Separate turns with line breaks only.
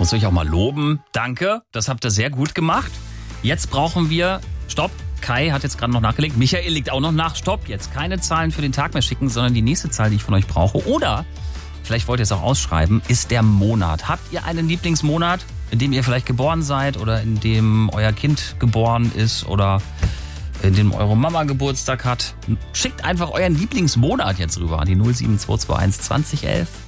Muss ich auch mal loben. Danke, das habt ihr sehr gut gemacht. Jetzt brauchen wir... Stopp, Kai hat jetzt gerade noch nachgelegt. Michael legt auch noch nach. Stopp, jetzt keine Zahlen für den Tag mehr schicken, sondern die nächste Zahl, die ich von euch brauche. Oder, vielleicht wollt ihr es auch ausschreiben, ist der Monat. Habt ihr einen Lieblingsmonat, in dem ihr vielleicht geboren seid oder in dem euer Kind geboren ist oder in dem eure Mama Geburtstag hat? Schickt einfach euren Lieblingsmonat jetzt rüber an die 07221 2011